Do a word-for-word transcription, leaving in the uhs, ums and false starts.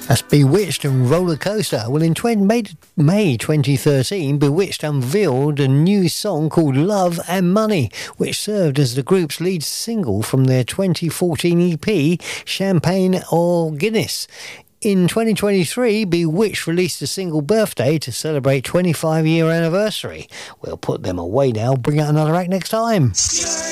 That's Bewitched and Roller Coaster. Well, in May twenty thirteen, Bewitched unveiled a new song called Love and Money, which served as the group's lead single from their twenty fourteen E P, Champagne or Guinness. In twenty twenty-three, Bewitched released a single Birthday to celebrate twenty-five year anniversary. We'll put them away now, bring out another act next time.